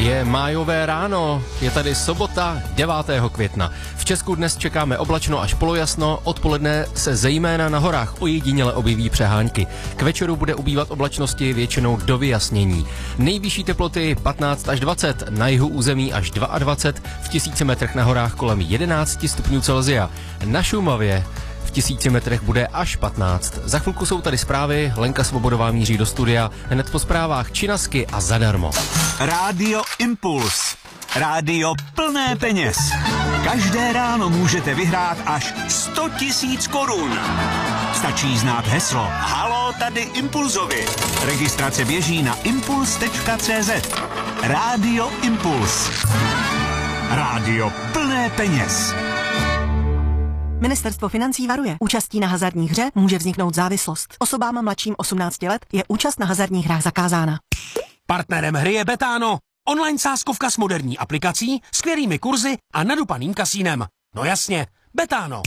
Je májové ráno, je tady sobota 9. května. V Česku dnes čekáme oblačno až polojasno, odpoledne se zejména na horách ojediněle objeví přehánky. K večeru bude ubývat oblačnosti většinou do vyjasnění. Nejvyšší teploty 15 až 20, na jihu území až 22, v 1000 metrech na horách kolem 11 stupňů Celsia. Na Šumavě v 1000 metrech bude až 15. Za chvilku jsou tady zprávy, Lenka Svobodová míří do studia, hned po zprávách Činasky a zadarmo. Rádio Impuls. Rádio plné peněz. Každé ráno můžete vyhrát až 100 000 korun. Stačí znát heslo Halo, tady Impulzovi. Registrace běží na impuls.cz. Rádio Impuls. Rádio plné peněz. Ministerstvo financí varuje. Účastí na hazardní hře může vzniknout závislost. Osobám mladším 18 let je účast na hazardních hrách zakázána. Partnerem hry je Betano. Online sázkovka s moderní aplikací, skvělými kurzy a nadupaným kasínem. No jasně, Betano.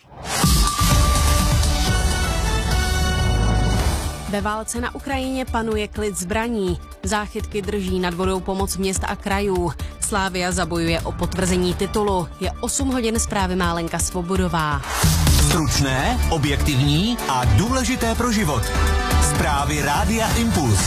Ve válce na Ukrajině panuje klid zbraní. Záchytky drží nad vodou pomoc měst a krajů. Slavia zabojuje o potvrzení titulu. Je 8 hodin, zprávy má Lenka Svobodová. Stručné, objektivní a důležité pro život. Zprávy Rádia Impuls.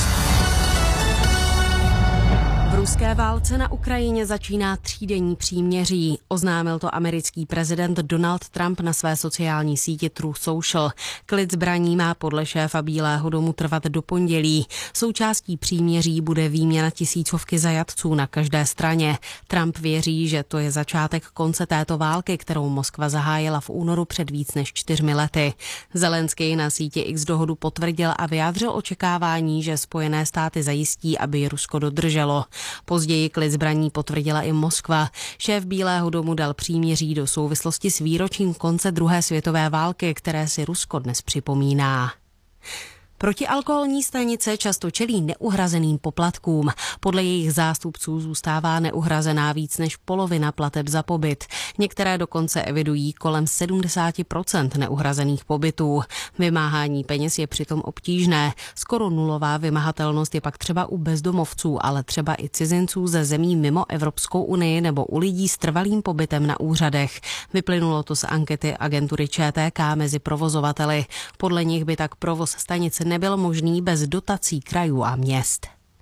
V ruské válce na Ukrajině začíná 3denní příměří. Oznámil to americký prezident Donald Trump na své sociální síti Truth Social. Klid zbraní má podle šéfa Bílého domu trvat do pondělí. Součástí příměří bude výměna tisícovky zajatců na každé straně. Trump věří, že to je začátek konce této války, kterou Moskva zahájila v únoru před víc než 4 lety. Zelenský na síti X dohodu potvrdil a vyjádřil očekávání, že Spojené státy zajistí, aby ji Rusko dodrželo. Později klid zbraní potvrdila i Moskva. Šéf Bílého domu dal příměří do souvislosti s výročím konce druhé světové války, které si Rusko dnes připomíná. Protialkoholní stanice často čelí neuhrazeným poplatkům. Podle jejich zástupců zůstává neuhrazená víc než polovina plateb za pobyt. Některé dokonce evidují kolem 70% neuhrazených pobytů. Vymáhání peněz je přitom obtížné. Skoro nulová vymahatelnost je pak třeba u bezdomovců, ale třeba i cizinců ze zemí mimo Evropskou unii nebo u lidí s trvalým pobytem na úřadech. Vyplynulo to z ankety agentury ČTK mezi provozovateli. Podle nich by tak provoz stanice nebyl možný bez dotací krajů a měst.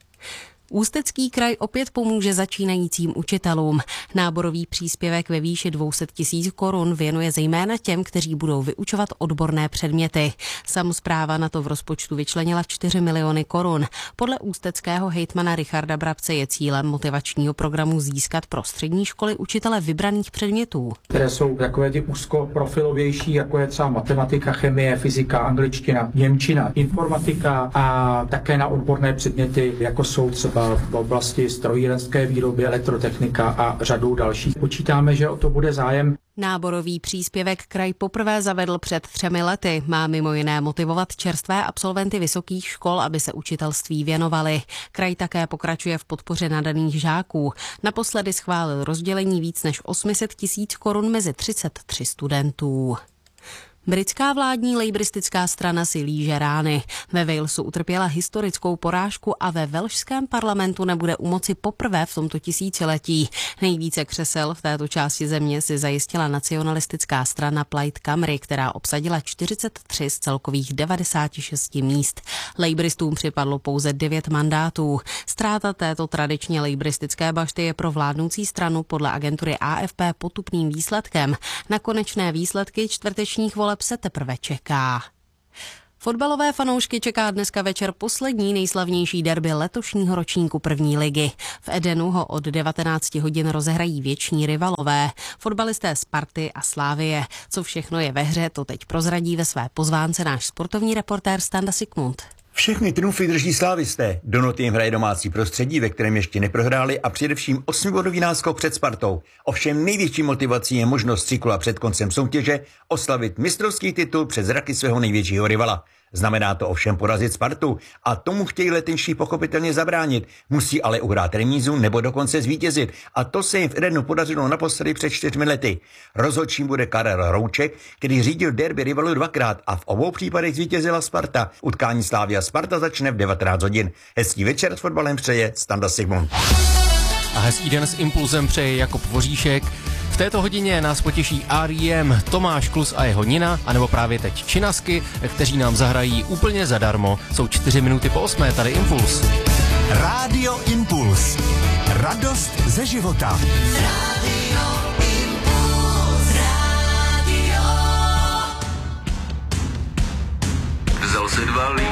Ústecký kraj opět pomůže začínajícím učitelům. Náborový příspěvek ve výši 200 000 korun věnuje zejména těm, kteří budou vyučovat odborné předměty. Samospráva na to v rozpočtu vyčlenila 4 miliony korun. Podle ústeckého hejtmana Richarda Brabce je cílem motivačního programu získat pro střední školy učitele vybraných předmětů, které jsou takové ty úzkoprofilovější, jako je třeba matematika, chemie, fyzika, angličtina, němčina, informatika a také na odborné předměty, jako jsou třeba v oblasti strojírenské výroby, elektrotechnika a řadu dalších. Počítáme, že o to bude zájem. Náborový příspěvek kraj poprvé zavedl před 3 lety. Má mimo jiné motivovat čerstvé absolventy vysokých škol, aby se učitelství věnovali. Kraj také pokračuje v podpoře nadaných žáků. Naposledy schválil rozdělení víc než 800 000 korun mezi 33 studentů. Britská vládní lejbristická strana si líže rány. Ve Walesu utrpěla historickou porážku a ve velšském parlamentu nebude u moci poprvé v tomto tisíciletí. Nejvíce křesel v této části země si zajistila nacionalistická strana Plaid Cymru, která obsadila 43 z celkových 96 míst. Lejbristům připadlo pouze 9 mandátů. Ztráta této tradičně lejbristické bašty je pro vládnoucí stranu podle agentury AFP potupným výsledkem. Na konečné výsledky čtvrtečních voleb se teprve čeká. Fotbalové fanoušky čeká dneska večer poslední nejslavnější derby letošního ročníku první ligy. V Edenu ho od 19 hodin rozehrají věční rivalové, fotbalisté Sparty a Slavie. Co všechno je ve hře, to teď prozradí ve své pozvánce náš sportovní reportér Standa Sigmund. Všechny trumfy drží slávisté. Do noty jim hraje domácí prostředí, ve kterém ještě neprohráli, a především 8bodový náskok před Spartou. Ovšem největší motivací je možnost cykla před koncem soutěže oslavit mistrovský titul před zraky svého největšího rivala. Znamená to ovšem porazit Spartu a tomu chtějí letenští pochopitelně zabránit. Musí ale uhrát remízu nebo dokonce zvítězit a to se jim v Edenu podařilo naposledy před 4 lety. Rozhodčím bude Karel Rouček, který řídil derby rivalu 2krát a v obou případech zvítězila Sparta. Utkání Slavia Sparta začne v 19 hodin. Hezký večer s fotbalem přeje Standa Sigmund. hezký den s Impulzem přeje Jakub Voříšek. V této hodině nás potěší R.E.M., Tomáš Klus a jeho Nina, anebo právě teď Činasky, kteří nám zahrají úplně zadarmo. Jsou 4 minuty po 8, tady Impuls. Rádio Impuls. Radost ze života. Vzal si 2